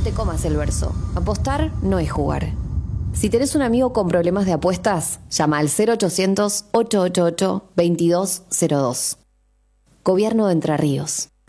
te comas el verso. Apostar no es jugar. Si tenés un amigo con problemas de apuestas, llama al 0800-888-2202. Gobierno de Entre Ríos.